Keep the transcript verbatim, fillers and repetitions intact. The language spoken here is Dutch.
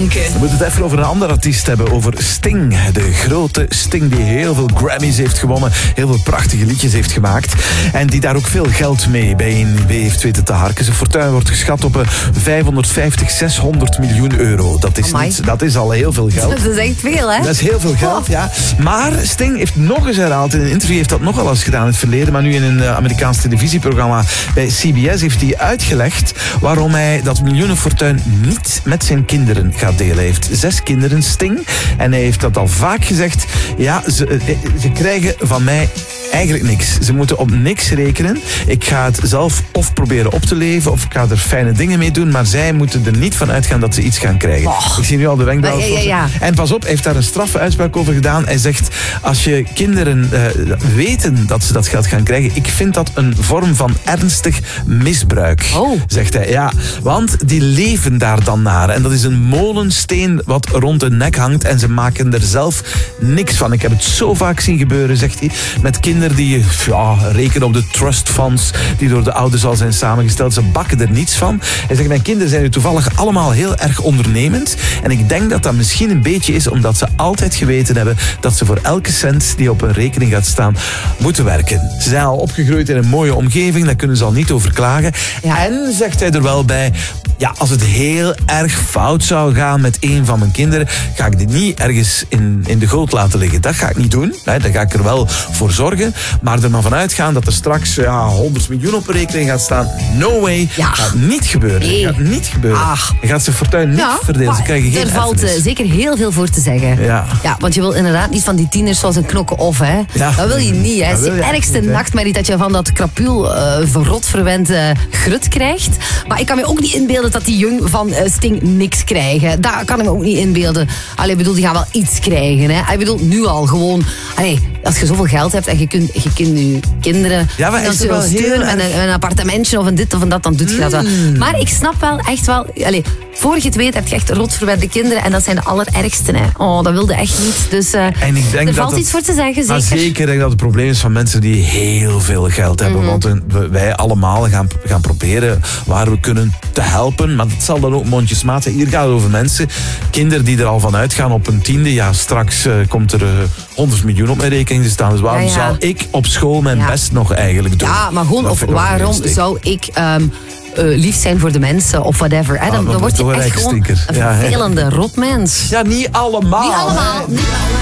klanken. We moeten het even over een andere artiest hebben, over Sting. De grote Sting die heel veel Grammys heeft gewonnen, heel veel prachtige liedjes heeft gemaakt. En die daar ook veel geld mee bij B heeft weten te harken. Zijn fortuin wordt geschat op vijfhonderdvijftig, zeshonderd miljoen euro. Dat is, niet, dat is al heel veel geld. Dat is echt veel, hè? Dat is heel veel geld, ja. Maar Sting heeft nog eens herhaald, in een interview heeft dat nogal eens gedaan in het verleden, maar nu in een Amerikaans televisieprogramma bij C B S heeft hij uitgelegd waarom hij dat miljoenenfortuin niet met zijn kinderen gaat delen. Hij heeft zes kinderen, Sting, en hij heeft dat al vaak gezegd. Ja, ze, ze krijgen van mij eigenlijk niks. Ze moeten op niks rekenen. Ik ga het zelf of proberen op te leven, of ik ga er fijne dingen mee doen, maar zij moeten er niet van uitgaan dat ze iets gaan krijgen. Oh. Ik zie nu al de wenkbrauwen. Ja, ja, ja. En pas op, hij heeft daar een straffe uitspraak over gedaan. Hij zegt, als je kinderen uh, weten dat ze dat geld gaan krijgen, ik vind dat een vorm van ernstig misbruik, oh. zegt hij. Ja, want die leven daar dan naar. En dat is een molensteen wat rond de nek hangt en ze maken er zelf niks van. Ik heb het zo vaak zien gebeuren, zegt hij, met kinderen die ja, rekenen op de trust funds die door de ouders al zijn samengesteld. Ze bakken er niets van. Hij zegt, mijn kinderen zijn nu toevallig allemaal heel erg ondernemend. En ik denk dat dat misschien een beetje is omdat ze altijd geweten hebben dat ze voor elke cent die op een rekening gaat staan, moeten werken. Ze zijn al opgegroeid in een mooie omgeving, daar kunnen ze al niet over klagen. Ja. En, zegt hij er wel bij, ja, als het heel erg fout zou gaan met een van mijn kinderen, ga ik dit niet ergens in, in de goot laten liggen. Dat ga ik niet doen. Hè. Daar ga ik er wel voor zorgen. Maar er maar van uitgaan dat er straks ja, honderd miljoen op een rekening gaat staan. No way. Ja. Gaat niet gebeuren. Nee. Gaat niet gebeuren. Ach. Je gaat zijn fortuin niet ja, verdelen. Ze krijgen geen er valt uh, zeker heel veel voor te zeggen. Ja. Ja, want je wil inderdaad niet van die tieners zoals een knokken of, hè. Ja. Dat wil je niet, hè. Het is wil de je ergste niet, nachtmerrie dat je van dat krapul uh, verrot verwende grut krijgt. Maar ik kan me ook niet inbeelden dat die jong van uh, Sting niks krijgen. Dat kan ik me ook niet inbeelden. Allee, bedoel, die gaan wel iets krijgen, hè. Ik bedoel, nu al gewoon. Allee, als je zoveel geld hebt en je kunt je, kunt je kinderen ja, maar dan wel steunen en een, een appartementje of een dit of een dat, dan doe je dat wel. Mm. Maar ik snap wel echt wel. Allee, voor je het weet heb je echt rotverwende kinderen en dat zijn de allerergste. Hè. Oh, dat wilde echt niet. Dus uh, en ik denk er dat valt het, iets voor te zeggen, zeker. Maar zeker denk ik dat het probleem is van mensen die heel veel geld hebben. Mm-hmm. Want we, wij allemaal gaan, gaan proberen waar we kunnen te helpen. Maar dat zal dan ook mondjesmaat zijn. Hier gaat het over mensen, kinderen die er al van uitgaan op een tiende. Ja, straks uh, komt er uh, honderd miljoen op mijn rekening te staan. Dus waarom ja, ja. zou ik op school mijn ja. best nog eigenlijk doen? Ja, maar gewoon, of waarom zou ik Um, Uh, lief zijn voor de mensen of whatever. Hè? Dan, ah, dan word je echt gewoon een vervelende ja, rotmens. Ja, niet allemaal. Niet allemaal. Niet allemaal.